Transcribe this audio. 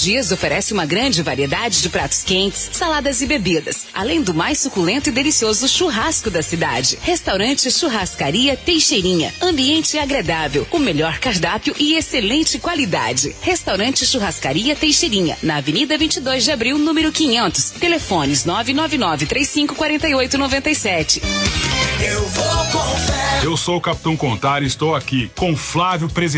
Dias oferece uma grande variedade de pratos quentes, saladas e bebidas, além do mais suculento e delicioso churrasco da cidade. Restaurante Churrascaria Teixeirinha, ambiente agradável, o melhor cardápio e excelente qualidade. Restaurante Churrascaria Teixeirinha, na Avenida 22 de Abril, número 500. Telefones 999-354897. Eu vou com fé. Eu sou o Capitão Contar e estou aqui com Flávio Presidente.